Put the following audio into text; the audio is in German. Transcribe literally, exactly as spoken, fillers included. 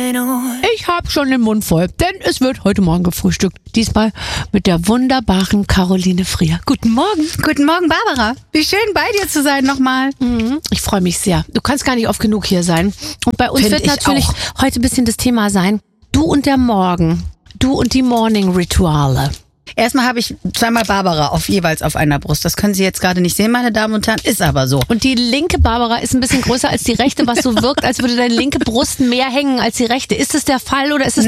Ich habe schon den Mund voll, denn es wird heute Morgen gefrühstückt. Diesmal mit der wunderbaren Caroline Frier. Guten Morgen. Guten Morgen, Barbara. Wie schön bei dir zu sein nochmal. Mhm, ich freue mich sehr. Du kannst gar nicht oft genug hier sein. Und bei uns Find wird ich natürlich auch. heute ein bisschen das Thema sein, du und der Morgen. Du und die Morning-Rituale. Erstmal habe ich zweimal Barbara auf jeweils auf einer Brust. Das können Sie jetzt gerade nicht sehen, meine Damen und Herren, ist aber so. Und die linke Barbara ist ein bisschen größer als die rechte, was so wirkt, als würde deine linke Brust mehr hängen als die rechte. Ist das der Fall oder ist es